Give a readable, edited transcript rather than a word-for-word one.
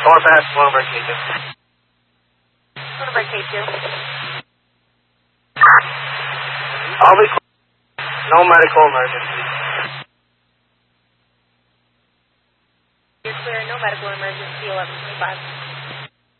Going past Bloomberg K2. Bloomberg K2. I'll be clear. No medical emergency. You're clear, no medical emergency, 1125.